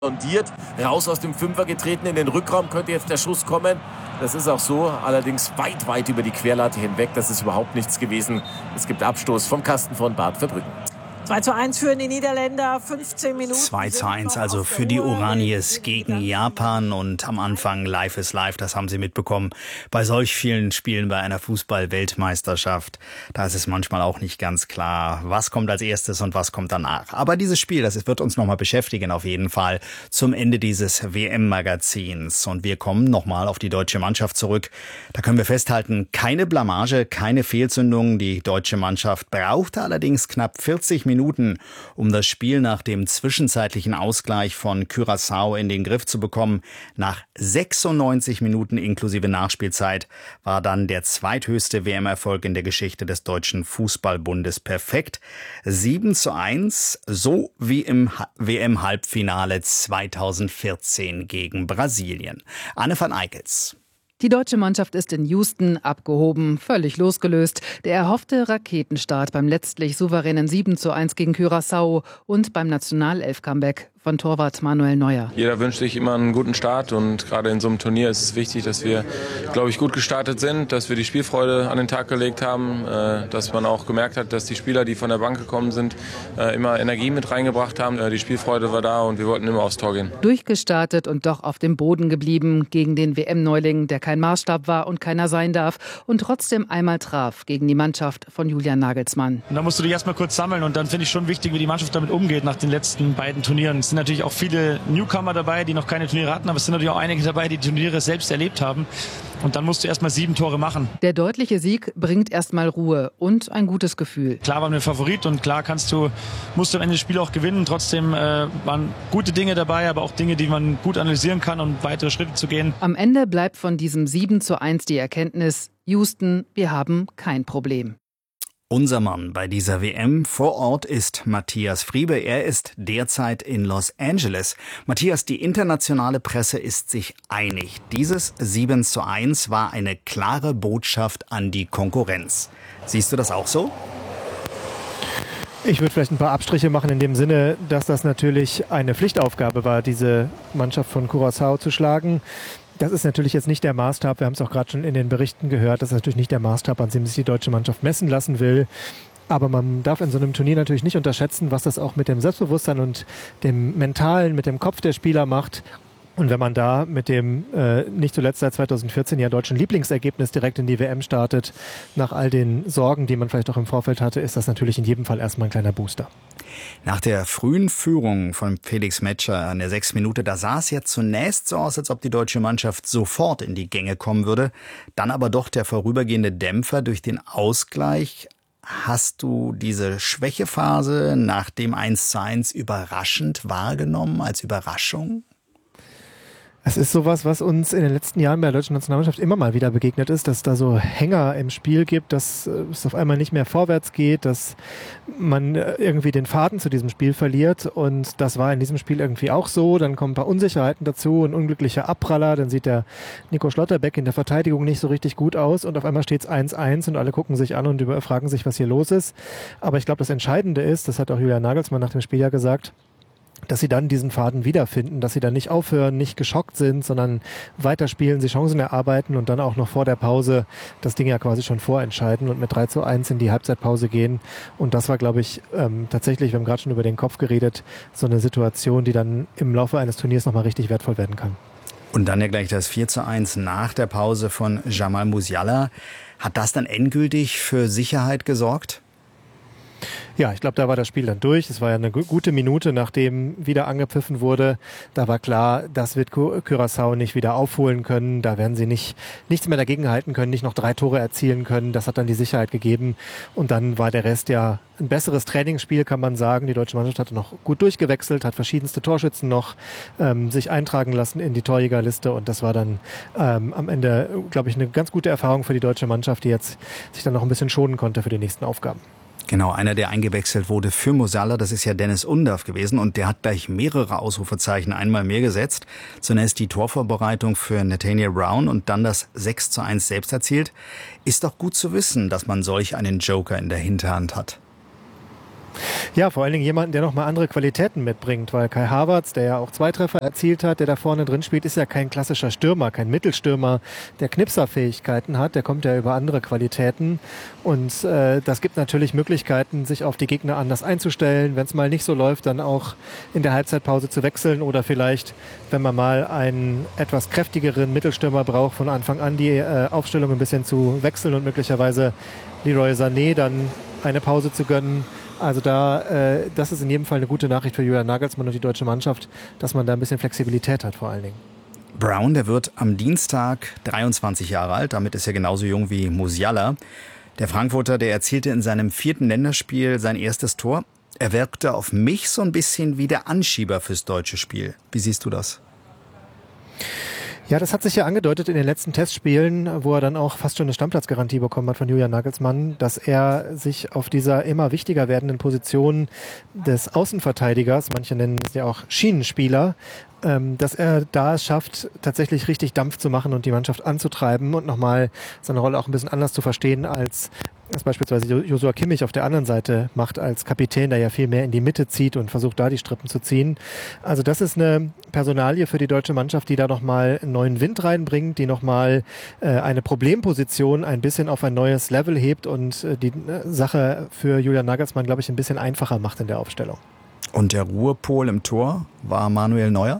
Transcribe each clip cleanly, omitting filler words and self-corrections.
sondiert, raus aus dem Fünfer getreten, in den Rückraum könnte jetzt der Schuss kommen. Das ist auch so, allerdings weit über die Querlatte hinweg. Das ist überhaupt nichts gewesen. Es gibt Abstoß vom Kasten von Bad Verbrücken. 2:1 führen die Niederländer, 15 Minuten. 2:1 also für die Oranies gegen Japan und am Anfang Life is Life, das haben Sie mitbekommen. Bei solch vielen Spielen bei einer Fußball-Weltmeisterschaft, da ist es manchmal auch nicht ganz klar, was kommt als erstes und was kommt danach. Aber dieses Spiel, das wird uns nochmal beschäftigen auf jeden Fall zum Ende dieses WM-Magazins. Und wir kommen nochmal auf die deutsche Mannschaft zurück. Da können wir festhalten, keine Blamage, keine Fehlzündung. Die deutsche Mannschaft brauchte allerdings knapp 40 Minuten, um das Spiel nach dem zwischenzeitlichen Ausgleich von Curaçao in den Griff zu bekommen. Nach 96 Minuten inklusive Nachspielzeit war dann der zweithöchste WM-Erfolg in der Geschichte des Deutschen Fußballbundes perfekt. 7:1, so wie im WM-Halbfinale 2014 gegen Brasilien. Anne van Eickels. Die deutsche Mannschaft ist in Houston abgehoben, völlig losgelöst. Der erhoffte Raketenstart beim letztlich souveränen 7:1 gegen Curaçao und beim Nationalelf-Comeback von Torwart Manuel Neuer. Jeder wünscht sich immer einen guten Start und gerade in so einem Turnier ist es wichtig, dass wir, glaube ich, gut gestartet sind, dass wir die Spielfreude an den Tag gelegt haben, dass man auch gemerkt hat, dass die Spieler, die von der Bank gekommen sind, immer Energie mit reingebracht haben. Die Spielfreude war da und wir wollten immer aufs Tor gehen. Durchgestartet und doch auf dem Boden geblieben gegen den WM-Neuling, der kein Maßstab war und keiner sein darf und trotzdem einmal traf gegen die Mannschaft von Julian Nagelsmann. Und da musst du dich erstmal kurz sammeln und dann finde ich schon wichtig, wie die Mannschaft damit umgeht nach den letzten beiden Turnieren. Es sind natürlich auch viele Newcomer dabei, die noch keine Turniere hatten, aber es sind natürlich auch einige dabei, die Turniere selbst erlebt haben. Und dann musst du erstmal 7 Tore machen. Der deutliche Sieg bringt erstmal Ruhe und ein gutes Gefühl. Klar waren wir Favorit und klar musst du am Ende das Spiel auch gewinnen. Trotzdem waren gute Dinge dabei, aber auch Dinge, die man gut analysieren kann, um weitere Schritte zu gehen. Am Ende bleibt von diesem 7:1 die Erkenntnis: Houston, wir haben kein Problem. Unser Mann bei dieser WM vor Ort ist Matthias Friebe. Er ist derzeit in Los Angeles. Matthias, die internationale Presse ist sich einig. Dieses 7:1 war eine klare Botschaft an die Konkurrenz. Siehst du das auch so? Ich würde vielleicht ein paar Abstriche machen in dem Sinne, dass das natürlich eine Pflichtaufgabe war, diese Mannschaft von Curaçao zu schlagen. Das ist natürlich jetzt nicht der Maßstab, wir haben es auch gerade schon in den Berichten gehört, das ist natürlich nicht der Maßstab, an dem sich die deutsche Mannschaft messen lassen will. Aber man darf in so einem Turnier natürlich nicht unterschätzen, was das auch mit dem Selbstbewusstsein und dem Mentalen, mit dem Kopf der Spieler macht. Und wenn man da mit dem nicht zuletzt seit 2014 ja deutschen Lieblingsergebnis direkt in die WM startet, nach all den Sorgen, die man vielleicht auch im Vorfeld hatte, ist das natürlich in jedem Fall erstmal ein kleiner Booster. Nach der frühen Führung von Felix Metscher an der 6. Minute, da sah es ja zunächst so aus, als ob die deutsche Mannschaft sofort in die Gänge kommen würde. Dann aber doch der vorübergehende Dämpfer durch den Ausgleich. Hast du diese Schwächephase nach dem 1:1 überraschend wahrgenommen, als Überraschung? Es ist sowas, was uns in den letzten Jahren bei der deutschen Nationalmannschaft immer mal wieder begegnet ist, dass es da so Hänger im Spiel gibt, dass es auf einmal nicht mehr vorwärts geht, dass man irgendwie den Faden zu diesem Spiel verliert, und das war in diesem Spiel irgendwie auch so. Dann kommen ein paar Unsicherheiten dazu, ein unglücklicher Abpraller, dann sieht der Nico Schlotterbeck in der Verteidigung nicht so richtig gut aus und auf einmal steht es 1:1 und alle gucken sich an und fragen sich, was hier los ist. Aber ich glaube, das Entscheidende ist, das hat auch Julian Nagelsmann nach dem Spiel ja gesagt, dass sie dann diesen Faden wiederfinden, dass sie dann nicht aufhören, nicht geschockt sind, sondern weiterspielen, sie Chancen erarbeiten und dann auch noch vor der Pause das Ding ja quasi schon vorentscheiden und mit 3:1 in die Halbzeitpause gehen. Und das war, glaube ich, tatsächlich, wir haben gerade schon über den Kopf geredet, so eine Situation, die dann im Laufe eines Turniers nochmal richtig wertvoll werden kann. Und dann ja gleich das 4:1 nach der Pause von Jamal Musiala. Hat das dann endgültig für Sicherheit gesorgt? Ja, ich glaube, da war das Spiel dann durch. Es war ja eine gute Minute, nachdem wieder angepfiffen wurde. Da war klar, das wird Curaçao nicht wieder aufholen können. Da werden sie nichts mehr dagegen halten können, nicht noch 3 Tore erzielen können. Das hat dann die Sicherheit gegeben. Und dann war der Rest ja ein besseres Trainingsspiel, kann man sagen. Die deutsche Mannschaft hatte noch gut durchgewechselt, hat verschiedenste Torschützen noch sich eintragen lassen in die Torjägerliste. Und das war dann am Ende, glaube ich, eine ganz gute Erfahrung für die deutsche Mannschaft, die jetzt sich dann noch ein bisschen schonen konnte für die nächsten Aufgaben. Genau, einer, der eingewechselt wurde für Musiala, das ist ja Dennis Undav gewesen, und der hat gleich mehrere Ausrufezeichen einmal mehr gesetzt. Zunächst die Torvorbereitung für Nathaniel Brown und dann das 6:1 selbst erzielt. Ist doch gut zu wissen, dass man solch einen Joker in der Hinterhand hat. Ja, vor allen Dingen jemanden, der nochmal andere Qualitäten mitbringt, weil Kai Havertz, der ja auch 2 Treffer erzielt hat, der da vorne drin spielt, ist ja kein klassischer Stürmer, kein Mittelstürmer, der Knipserfähigkeiten hat, der kommt ja über andere Qualitäten und das gibt natürlich Möglichkeiten, sich auf die Gegner anders einzustellen, wenn es mal nicht so läuft, dann auch in der Halbzeitpause zu wechseln oder vielleicht, wenn man mal einen etwas kräftigeren Mittelstürmer braucht, von Anfang an die Aufstellung ein bisschen zu wechseln und möglicherweise Leroy Sané dann eine Pause zu gönnen. Also das ist in jedem Fall eine gute Nachricht für Julian Nagelsmann und die deutsche Mannschaft, dass man da ein bisschen Flexibilität hat vor allen Dingen. Brown, der wird am Dienstag 23 Jahre alt, damit ist er genauso jung wie Musiala. Der Frankfurter, der erzielte in seinem 4. Länderspiel sein erstes Tor. Er wirkte auf mich so ein bisschen wie der Anschieber fürs deutsche Spiel. Wie siehst du das? Ja, das hat sich ja angedeutet in den letzten Testspielen, wo er dann auch fast schon eine Stammplatzgarantie bekommen hat von Julian Nagelsmann, dass er sich auf dieser immer wichtiger werdenden Position des Außenverteidigers, manche nennen es ja auch Schienenspieler, dass er da es schafft, tatsächlich richtig Dampf zu machen und die Mannschaft anzutreiben und nochmal seine Rolle auch ein bisschen anders zu verstehen, als beispielsweise Joshua Kimmich auf der anderen Seite macht als Kapitän, der ja viel mehr in die Mitte zieht und versucht, da die Strippen zu ziehen. Also das ist eine Personalie für die deutsche Mannschaft, die da nochmal einen neuen Wind reinbringt, die nochmal eine Problemposition ein bisschen auf ein neues Level hebt und die Sache für Julian Nagelsmann, glaube ich, ein bisschen einfacher macht in der Aufstellung. Und der Ruhepol im Tor war Manuel Neuer?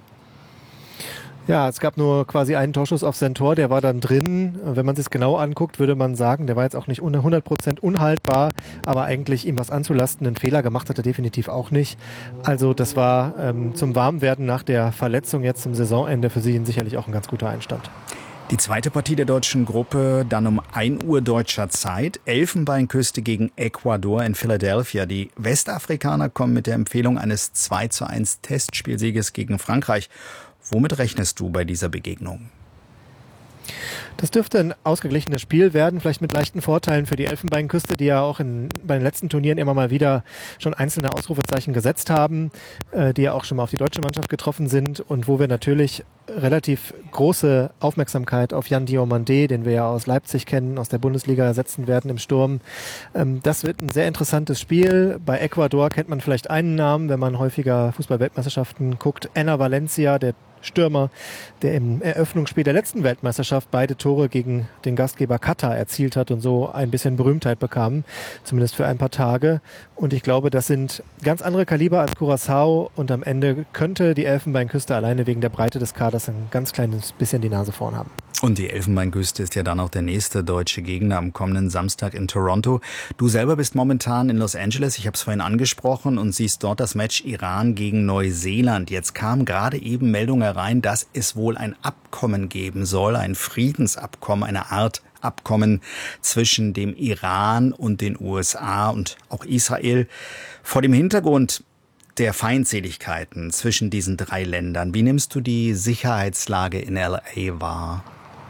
Ja, es gab nur quasi einen Torschuss auf sein Tor, der war dann drin. Wenn man sich genau anguckt, würde man sagen, der war jetzt auch nicht 100% unhaltbar, aber eigentlich ihm was anzulasten, einen Fehler gemacht hat er definitiv auch nicht. Also das war zum Warmwerden nach der Verletzung jetzt zum Saisonende für sie sicherlich auch ein ganz guter Einstand. Die zweite Partie der deutschen Gruppe dann um 1 Uhr deutscher Zeit. Elfenbeinküste gegen Ecuador in Philadelphia. Die Westafrikaner kommen mit der Empfehlung eines 2:1 Testspielsieges gegen Frankreich. Womit rechnest du bei dieser Begegnung? Das dürfte ein ausgeglichenes Spiel werden, vielleicht mit leichten Vorteilen für die Elfenbeinküste, die ja auch bei den letzten Turnieren immer mal wieder schon einzelne Ausrufezeichen gesetzt haben, die ja auch schon mal auf die deutsche Mannschaft getroffen sind und wo wir natürlich relativ große Aufmerksamkeit auf Yan Diomandé, den wir ja aus Leipzig kennen, aus der Bundesliga setzen werden im Sturm. Das wird ein sehr interessantes Spiel. Bei Ecuador kennt man vielleicht einen Namen, wenn man häufiger Fußball-Weltmeisterschaften guckt. Enner Valencia, der Stürmer, der im Eröffnungsspiel der letzten Weltmeisterschaft beide Tore gegen den Gastgeber Katar erzielt hat und so ein bisschen Berühmtheit bekam, zumindest für ein paar Tage. Und ich glaube, das sind ganz andere Kaliber als Curaçao und am Ende könnte die Elfenbeinküste alleine wegen der Breite des Kaders ein ganz kleines bisschen die Nase vorn haben. Und die Elfenbeinküste ist ja dann auch der nächste deutsche Gegner am kommenden Samstag in Toronto. Du selber bist momentan in Los Angeles, ich habe es vorhin angesprochen, und siehst dort das Match Iran gegen Neuseeland. Jetzt kam gerade eben Meldung herein, dass es wohl ein Abkommen geben soll, ein Friedensabkommen, eine Art Abkommen zwischen dem Iran und den USA und auch Israel. Vor dem Hintergrund der Feindseligkeiten zwischen diesen 3 Ländern, wie nimmst du die Sicherheitslage in LA wahr?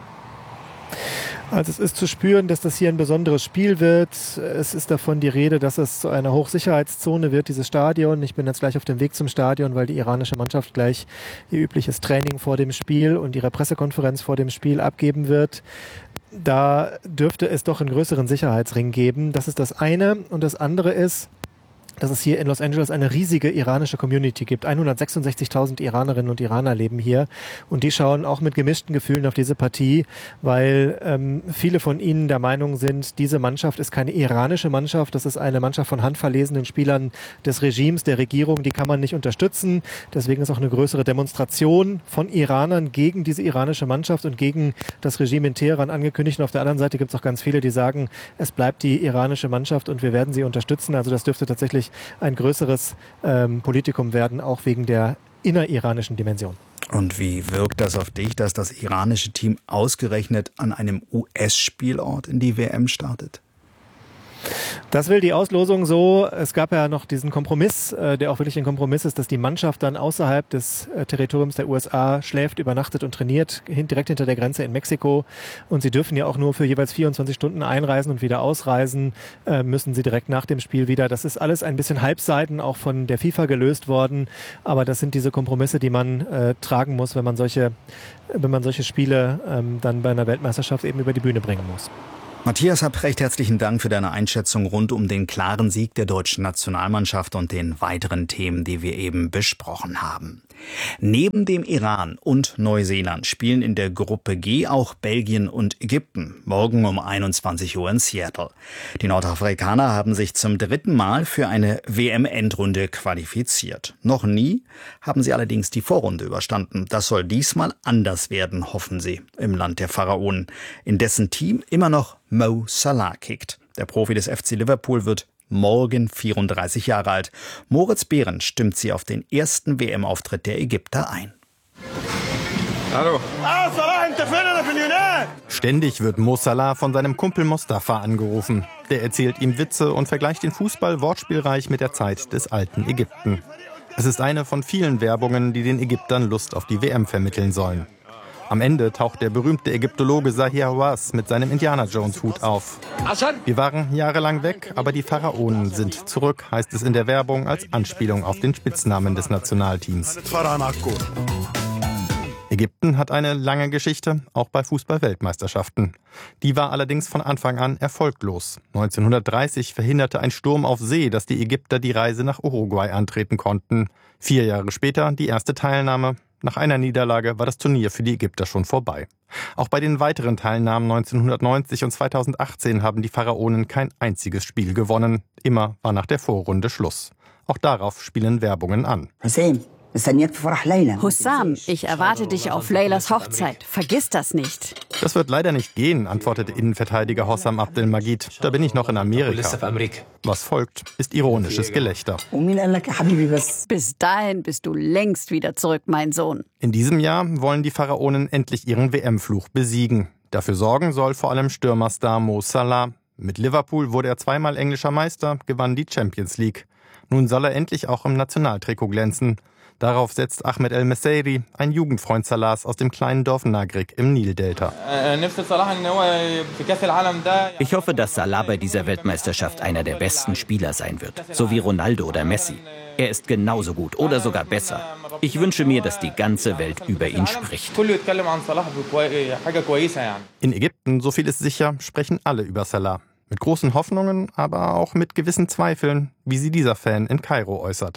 Also es ist zu spüren, dass das hier ein besonderes Spiel wird. Es ist davon die Rede, dass es zu einer Hochsicherheitszone wird, dieses Stadion. Ich bin jetzt gleich auf dem Weg zum Stadion, weil die iranische Mannschaft gleich ihr übliches Training vor dem Spiel und ihre Pressekonferenz vor dem Spiel abgeben wird. Da dürfte es doch einen größeren Sicherheitsring geben. Das ist das eine. Und das andere ist, dass es hier in Los Angeles eine riesige iranische Community gibt. 166.000 Iranerinnen und Iraner leben hier und die schauen auch mit gemischten Gefühlen auf diese Partie, weil viele von ihnen der Meinung sind, diese Mannschaft ist keine iranische Mannschaft, das ist eine Mannschaft von handverlesenen Spielern des Regimes, der Regierung, die kann man nicht unterstützen. Deswegen ist auch eine größere Demonstration von Iranern gegen diese iranische Mannschaft und gegen das Regime in Teheran angekündigt. Und auf der anderen Seite gibt es auch ganz viele, die sagen, es bleibt die iranische Mannschaft und wir werden sie unterstützen. Also das dürfte tatsächlich ein größeres Politikum werden, auch wegen der inneriranischen Dimension. Und wie wirkt das auf dich, dass das iranische Team ausgerechnet an einem US-Spielort in die WM startet? Das will die Auslosung so. Es gab ja noch diesen Kompromiss, der auch wirklich ein Kompromiss ist, dass die Mannschaft dann außerhalb des Territoriums der USA schläft, übernachtet und trainiert, direkt hinter der Grenze in Mexiko. Und sie dürfen ja auch nur für jeweils 24 Stunden einreisen und wieder ausreisen, müssen sie direkt nach dem Spiel wieder. Das ist alles ein bisschen halbseiten auch von der FIFA gelöst worden. Aber das sind diese Kompromisse, die man tragen muss, wenn man solche Spiele dann bei einer Weltmeisterschaft eben über die Bühne bringen muss. Matthias Happ, recht herzlichen Dank für deine Einschätzung rund um den klaren Sieg der deutschen Nationalmannschaft und den weiteren Themen, die wir eben besprochen haben. Neben dem Iran und Neuseeland spielen in der Gruppe G auch Belgien und Ägypten, morgen um 21 Uhr in Seattle. Die Nordafrikaner haben sich zum 3. Mal für eine WM-Endrunde qualifiziert. Noch nie haben sie allerdings die Vorrunde überstanden. Das soll diesmal anders werden, hoffen sie, im Land der Pharaonen, in dessen Team immer noch Mo Salah kickt. Der Profi des FC Liverpool wird morgen 34 Jahre alt. Moritz Behrendt stimmt sie auf den ersten WM-Auftritt der Ägypter ein. Hallo. Ständig wird Mo Salah von seinem Kumpel Mostafa angerufen. Der erzählt ihm Witze und vergleicht den Fußball wortspielreich mit der Zeit des alten Ägypten. Es ist eine von vielen Werbungen, die den Ägyptern Lust auf die WM vermitteln sollen. Am Ende taucht der berühmte Ägyptologe Zahir Hawass mit seinem Indiana-Jones-Hut auf. Wir waren jahrelang weg, aber die Pharaonen sind zurück, heißt es in der Werbung als Anspielung auf den Spitznamen des Nationalteams. Ägypten hat eine lange Geschichte, auch bei Fußball-Weltmeisterschaften. Die war allerdings von Anfang an erfolglos. 1930 verhinderte ein Sturm auf See, dass die Ägypter die Reise nach Uruguay antreten konnten. 4 Jahre später die erste Teilnahme. Nach einer Niederlage war das Turnier für die Ägypter schon vorbei. Auch bei den weiteren Teilnahmen 1990 und 2018 haben die Pharaonen kein einziges Spiel gewonnen. Immer war nach der Vorrunde Schluss. Auch darauf spielen Werbungen an. Hussam, ich erwarte dich auf Leylas Hochzeit. Vergiss das nicht. Das wird leider nicht gehen, antwortete Innenverteidiger Hossam Abdelmajid. Da bin ich noch in Amerika. Was folgt, ist ironisches Gelächter. Bis dahin bist du längst wieder zurück, mein Sohn. In diesem Jahr wollen die Pharaonen endlich ihren WM-Fluch besiegen. Dafür sorgen soll vor allem Stürmerstar Mo Salah. Mit Liverpool wurde er 2-mal englischer Meister, gewann die Champions League. Nun soll er endlich auch im Nationaltrikot glänzen. Darauf setzt Ahmed El Messairi, ein Jugendfreund Salahs aus dem kleinen Dorf Nagrik im Nildelta. Ich hoffe, dass Salah bei dieser Weltmeisterschaft einer der besten Spieler sein wird, so wie Ronaldo oder Messi. Er ist genauso gut oder sogar besser. Ich wünsche mir, dass die ganze Welt über ihn spricht. In Ägypten, so viel ist sicher, sprechen alle über Salah. Mit großen Hoffnungen, aber auch mit gewissen Zweifeln, wie sie dieser Fan in Kairo äußert.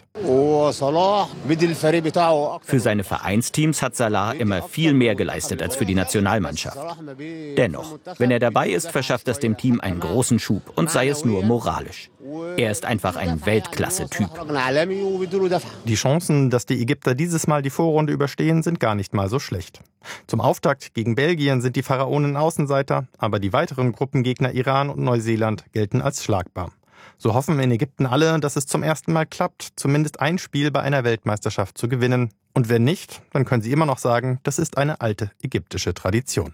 Für seine Vereinsteams hat Salah immer viel mehr geleistet als für die Nationalmannschaft. Dennoch, wenn er dabei ist, verschafft das dem Team einen großen Schub und sei es nur moralisch. Er ist einfach ein Weltklasse-Typ. Die Chancen, dass die Ägypter dieses Mal die Vorrunde überstehen, sind gar nicht mal so schlecht. Zum Auftakt gegen Belgien sind die Pharaonen Außenseiter, aber die weiteren Gruppengegner Iran und Neuseeland gelten als schlagbar. So hoffen in Ägypten alle, dass es zum ersten Mal klappt, zumindest ein Spiel bei einer Weltmeisterschaft zu gewinnen. Und wenn nicht, dann können sie immer noch sagen, das ist eine alte ägyptische Tradition.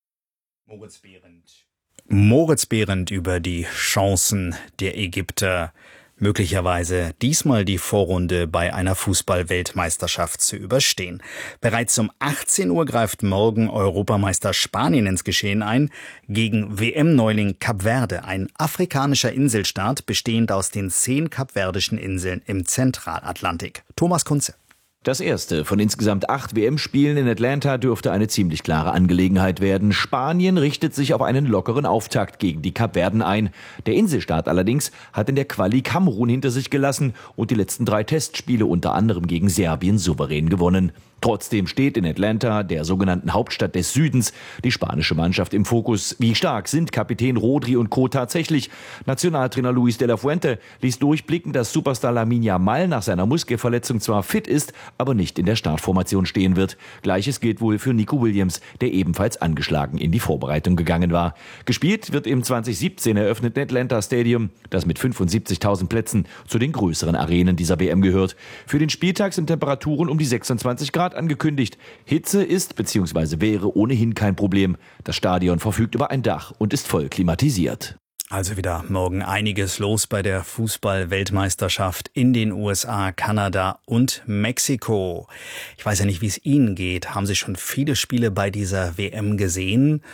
Moritz Behrendt über die Chancen der Ägypter, möglicherweise diesmal die Vorrunde bei einer Fußball-Weltmeisterschaft zu überstehen. Bereits um 18 Uhr greift morgen Europameister Spanien ins Geschehen ein, gegen WM-Neuling Kap Verde, ein afrikanischer Inselstaat bestehend aus den 10 kapverdischen Inseln im Zentralatlantik. Thomas Kunze. Das erste von insgesamt 8 WM-Spielen in Atlanta dürfte eine ziemlich klare Angelegenheit werden. Spanien richtet sich auf einen lockeren Auftakt gegen die Kapverden ein. Der Inselstaat allerdings hat in der Quali Kamerun hinter sich gelassen und die letzten 3 Testspiele unter anderem gegen Serbien souverän gewonnen. Trotzdem steht in Atlanta, der sogenannten Hauptstadt des Südens, die spanische Mannschaft im Fokus. Wie stark sind Kapitän Rodri und Co. tatsächlich? Nationaltrainer Luis de la Fuente ließ durchblicken, dass Superstar Lamine Yamal nach seiner Muskelverletzung zwar fit ist, aber nicht in der Startformation stehen wird. Gleiches gilt wohl für Nico Williams, der ebenfalls angeschlagen in die Vorbereitung gegangen war. Gespielt wird im 2017 eröffneten Atlanta Stadium, das mit 75.000 Plätzen zu den größeren Arenen dieser WM gehört. Für den Spieltag sind Temperaturen um die 26 Grad angekündigt. Hitze ist bzw. wäre ohnehin kein Problem. Das Stadion verfügt über ein Dach und ist voll klimatisiert. Also wieder morgen einiges los bei der Fußball-Weltmeisterschaft in den USA, Kanada und Mexiko. Ich weiß ja nicht, wie es Ihnen geht. Haben Sie schon viele Spiele bei dieser WM gesehen?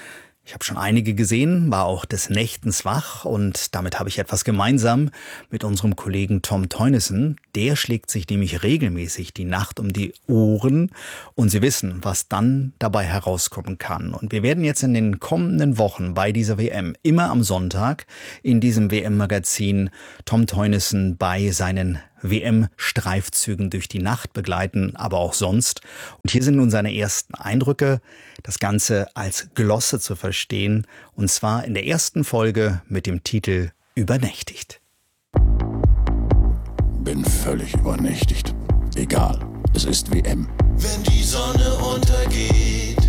Ich habe schon einige gesehen, war auch des Nächtens wach und damit habe ich etwas gemeinsam mit unserem Kollegen Tom Teunissen. Der schlägt sich nämlich regelmäßig die Nacht um die Ohren und Sie wissen, was dann dabei herauskommen kann. Und wir werden jetzt in den kommenden Wochen bei dieser WM immer am Sonntag in diesem WM-Magazin Tom Teunissen bei seinen WM-Streifzügen durch die Nacht begleiten, aber auch sonst. Und hier sind nun seine ersten Eindrücke, das Ganze als Glosse zu verstehen, und zwar in der ersten Folge mit dem Titel Übernächtigt. Bin völlig übernächtigt. Egal, es ist WM. Wenn die Sonne untergeht,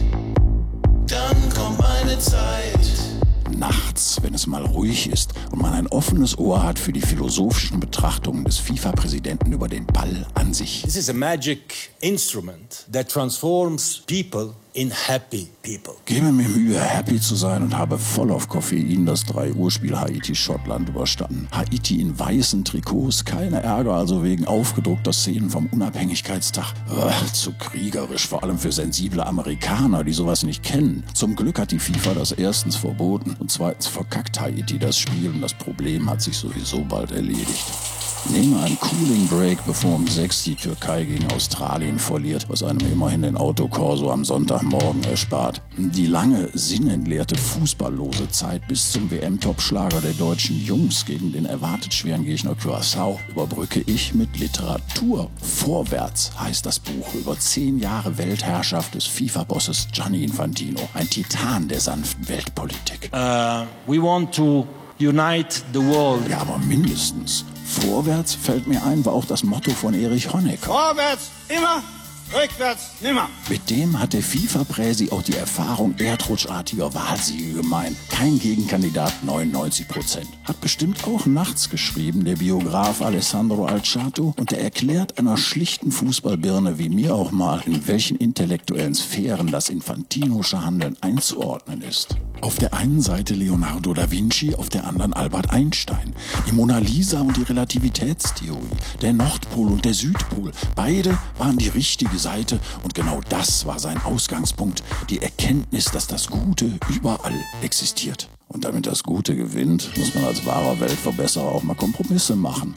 dann kommt meine Zeit. Nachts, wenn es mal ruhig ist und man ein offenes Ohr hat für die philosophischen Betrachtungen des FIFA-Präsidenten über den Ball an sich. This is a magic instrument that transforms people in happy people. Gebe mir Mühe, happy zu sein und habe voll auf Koffein das 3-Uhr-Spiel Haiti-Schottland überstanden. Haiti in weißen Trikots, keine Ärger, also wegen aufgedruckter Szenen vom Unabhängigkeitstag. Zu kriegerisch, vor allem für sensible Amerikaner, die sowas nicht kennen. Zum Glück hat die FIFA das erstens verboten und zweitens verkackt Haiti das Spiel und das Problem hat sich sowieso bald erledigt. Nehme einen Cooling Break, bevor um 6 die Türkei gegen Australien verliert, was einem immerhin den Autokorso am Sonntagmorgen erspart. Die lange, sinnentleerte, fußballlose Zeit bis zum WM-Topschlager der deutschen Jungs gegen den erwartet schweren Gegner Curaçao überbrücke ich mit Literatur. Vorwärts heißt das Buch über 10 Jahre Weltherrschaft des FIFA-Bosses Gianni Infantino, ein Titan der sanften Weltpolitik. We want to unite the world. Ja, aber mindestens. Vorwärts, fällt mir ein, war auch das Motto von Erich Honecker. Vorwärts immer, rückwärts nimmer. Mit dem hat der FIFA-Präsi auch die Erfahrung erdrutschartiger Wahlsiege gemeint. Kein Gegenkandidat, 99%. Hat bestimmt auch nachts geschrieben, der Biograf Alessandro Alciato. Und der erklärt einer schlichten Fußballbirne wie mir auch mal, in welchen intellektuellen Sphären das infantinosche Handeln einzuordnen ist. Auf der einen Seite Leonardo da Vinci, auf der anderen Albert Einstein. Die Mona Lisa und die Relativitätstheorie, der Nordpol und der Südpol. Beide waren die richtige Seite und genau das war sein Ausgangspunkt. Die Erkenntnis, dass das Gute überall existiert. Und damit das Gute gewinnt, muss man als wahrer Weltverbesserer auch mal Kompromisse machen.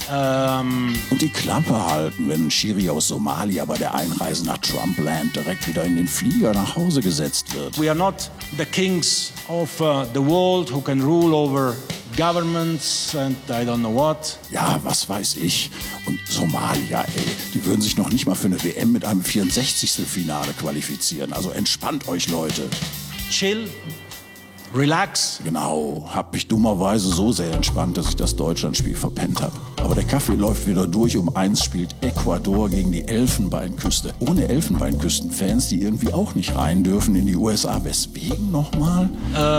Und die Klappe halten, wenn ein Schiri aus Somalia bei der Einreise nach Trumpland direkt wieder in den Flieger nach Hause gesetzt wird. We are not the kings of the world who can rule over governments and I don't know what. Ja, was weiß ich. Und Somalia, die würden sich noch nicht mal für eine WM mit einem 64. Finale qualifizieren. Also entspannt euch, Leute. Chill. Relax. Genau, hab mich dummerweise so sehr entspannt, dass ich das Deutschlandspiel verpennt habe. Aber der Kaffee läuft wieder durch. Um 1 spielt Ecuador gegen die Elfenbeinküste. Ohne Elfenbeinküstenfans, die irgendwie auch nicht rein dürfen in die USA. Weswegen nochmal?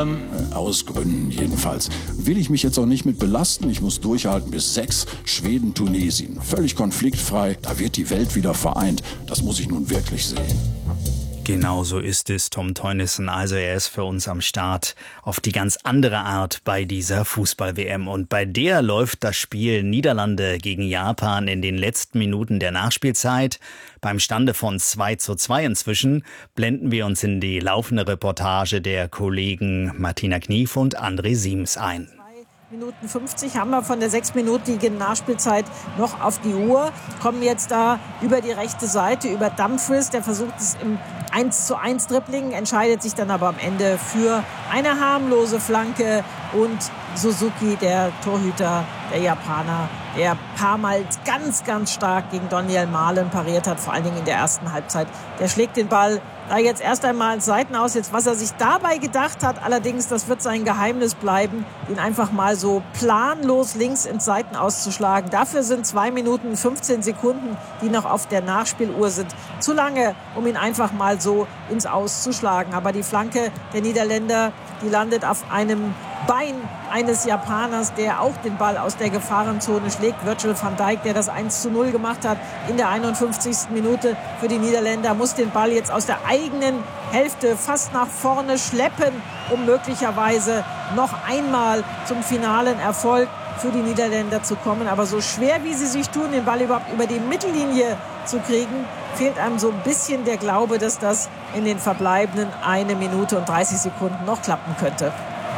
Aus Gründen jedenfalls. Will ich mich jetzt auch nicht mit belasten. Ich muss durchhalten bis 6. Schweden, Tunesien. Völlig konfliktfrei. Da wird die Welt wieder vereint. Das muss ich nun wirklich sehen. Genau so ist es, Tom Teunissen. Also er ist für uns am Start auf die ganz andere Art bei dieser Fußball-WM. Und bei der läuft das Spiel Niederlande gegen Japan in den letzten Minuten der Nachspielzeit. Beim Stande von 2:2 inzwischen blenden wir uns in die laufende Reportage der Kollegen Martina Knief und André Siems ein. Minuten 50 haben wir von der 6-minütigen Nachspielzeit noch auf die Uhr. Kommen jetzt da über die rechte Seite, über Dumfries. Der versucht es im 1:1 Dribbling, entscheidet sich dann aber am Ende für eine harmlose Flanke. Und Suzuki, der Torhüter der Japaner, der paar Mal ganz, ganz stark gegen Daniel Mahlen pariert hat, vor allen Dingen in der ersten Halbzeit. Der schlägt den Ball da jetzt erst einmal ins Seitenaus. Jetzt, was er sich dabei gedacht hat, allerdings, das wird sein Geheimnis bleiben, ihn einfach mal so planlos links ins Seitenaus zu schlagen. Dafür sind 2 Minuten 15 Sekunden, die noch auf der Nachspieluhr sind, zu lange, um ihn einfach mal so ins Aus zu schlagen. Aber die Flanke der Niederländer, die landet auf einem Bein eines Japaners, der auch den Ball aus der Gefahrenzone schlägt. Virgil van Dijk, der das 1:0 gemacht hat in der 51. Minute für die Niederländer, muss den Ball jetzt aus der eigenen Hälfte fast nach vorne schleppen, um möglicherweise noch einmal zum finalen Erfolg für die Niederländer zu kommen. Aber so schwer, wie sie sich tun, den Ball überhaupt über die Mittellinie zu kriegen, fehlt einem so ein bisschen der Glaube, dass das in den verbleibenden 1 Minute und 30 Sekunden noch klappen könnte.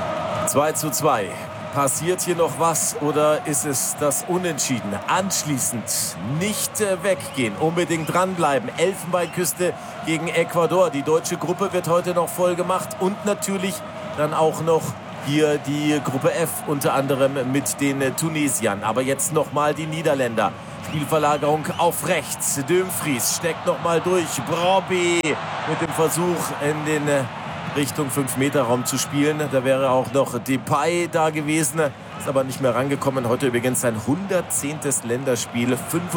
2:2. Passiert hier noch was oder ist es das Unentschieden? Anschließend nicht weggehen, unbedingt dranbleiben. Elfenbeinküste gegen Ecuador. Die deutsche Gruppe wird heute noch voll gemacht und natürlich dann auch noch hier die Gruppe F, unter anderem mit den Tunesiern. Aber jetzt nochmal die Niederländer. Spielverlagerung auf rechts. Dumfries steckt nochmal durch. Brobby mit dem Versuch in den Richtung 5-Meter-Raum zu spielen. Da wäre auch noch Depay da gewesen. Ist aber nicht mehr rangekommen. Heute übrigens sein 110. Länderspiel.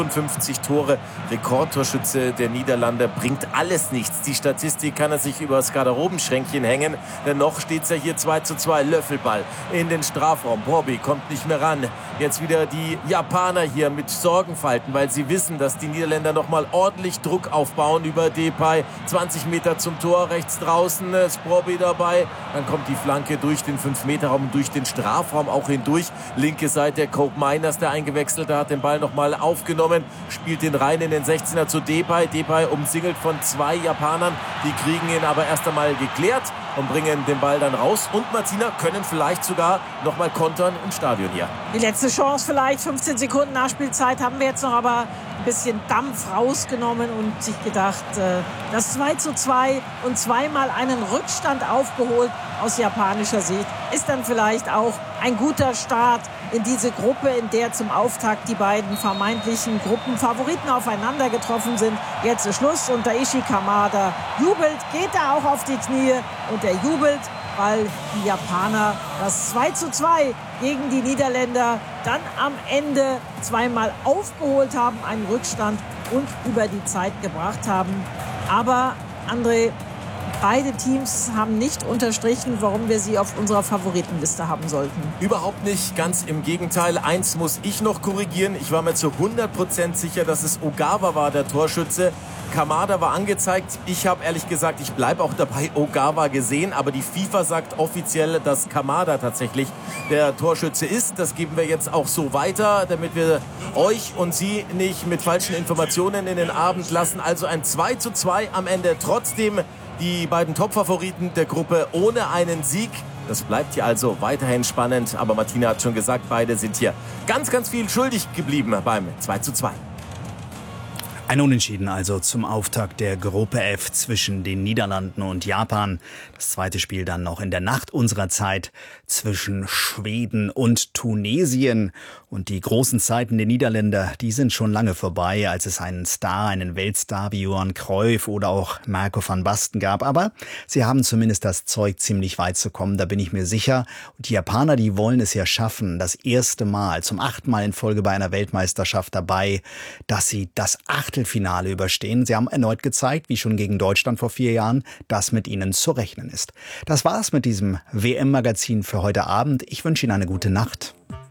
55 Tore. Rekordtorschütze der Niederlande. Bringt alles nichts. Die Statistik kann er sich über das Garderobenschränkchen hängen. Denn noch steht es ja hier 2:2. Löffelball in den Strafraum. Brobby kommt nicht mehr ran. Jetzt wieder die Japaner hier mit Sorgenfalten, weil sie wissen, dass die Niederländer noch mal ordentlich Druck aufbauen über Depay. 20 Meter zum Tor. Rechts draußen ist Brobby dabei. Dann kommt die Flanke durch den 5-Meter-Raum, durch den Strafraum auch hindurch. Linke Seite, Cope Miners, der Eingewechselte, hat den Ball nochmal aufgenommen, spielt den rein in den 16er zu Depay. Depay umsingelt von 2 Japanern, die kriegen ihn aber erst einmal geklärt und bringen den Ball dann raus. Und Martina können vielleicht sogar nochmal kontern im Stadion hier. Die letzte Chance vielleicht, 15 Sekunden Nachspielzeit haben wir jetzt noch, aber ein bisschen Dampf rausgenommen und sich gedacht, das 2:2 und zweimal einen Rückstand aufgeholt aus japanischer Sicht ist dann vielleicht auch ein guter Start in diese Gruppe, in der zum Auftakt die beiden vermeintlichen Gruppenfavoriten aufeinander getroffen sind. Jetzt ist Schluss und Daichi Kamada jubelt, geht da auch auf die Knie und er jubelt, weil die Japaner das 2:2 gegen die Niederländer dann am Ende zweimal aufgeholt haben, einen Rückstand und über die Zeit gebracht haben. Aber André, beide Teams haben nicht unterstrichen, warum wir sie auf unserer Favoritenliste haben sollten. Überhaupt nicht, ganz im Gegenteil. Eins muss ich noch korrigieren. Ich war mir zu 100% sicher, dass es Ogawa war, der Torschütze. Kamada war angezeigt. Ich habe ehrlich gesagt, ich bleibe auch dabei, Ogawa gesehen. Aber die FIFA sagt offiziell, dass Kamada tatsächlich der Torschütze ist. Das geben wir jetzt auch so weiter, damit wir euch und Sie nicht mit falschen Informationen in den Abend lassen. Also ein 2:2 am Ende. Trotzdem die beiden Top-Favoriten der Gruppe ohne einen Sieg. Das bleibt hier also weiterhin spannend. Aber Martina hat schon gesagt, beide sind hier ganz, ganz viel schuldig geblieben beim 2:2. Ein Unentschieden also zum Auftakt der Gruppe F zwischen den Niederlanden und Japan. Das zweite Spiel dann noch in der Nacht unserer Zeit zwischen Schweden und Tunesien. Und die großen Zeiten der Niederländer, die sind schon lange vorbei, als es einen Star, einen Weltstar wie Johan Cruyff oder auch Marco van Basten gab. Aber sie haben zumindest das Zeug, ziemlich weit zu kommen, da bin ich mir sicher. Und die Japaner, die wollen es ja schaffen, das erste Mal, zum 8. Mal in Folge bei einer Weltmeisterschaft dabei, dass sie das Achtelfinale überstehen. Sie haben erneut gezeigt, wie schon gegen Deutschland vor 4 Jahren, dass mit ihnen zu rechnen ist. Das war's mit diesem WM-Magazin für heute Abend. Ich wünsche Ihnen eine gute Nacht.